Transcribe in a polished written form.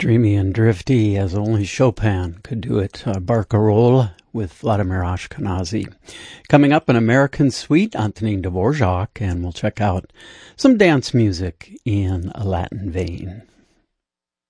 Dreamy and drifty as only Chopin could do it. Barcarolle with Vladimir Ashkenazy. Coming up, an American Suite, Antonin Dvorak, and we'll check out some dance music in a Latin vein.